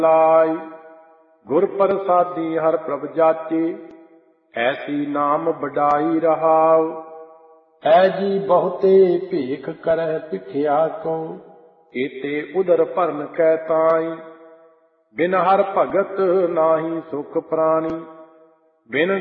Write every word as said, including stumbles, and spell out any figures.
ਲਾਇ। ਗੁਰ ਪ੍ਰਸਾਦੀ ਹਰ ਪ੍ਰਭ ਜਾਚੇ, ਐਸੀ ਨਾਮ ਵਡਾਈ ਰਹਾਉ। ਐ ਜੀ ਬਹੁਤੇ ਭੇਖ ਕਰਹਿ ਭਿਖਿਆ ਕੋ, ਏਤੇ ਉਦਰ ਭਰਨ ਕੈ ਤਾਈ। ਬਿਨ ਹਰ ਭਗਤ ਨਾਹੀ ਸੁਖ ਪ੍ਰਾਣੀ, ਬਿਨ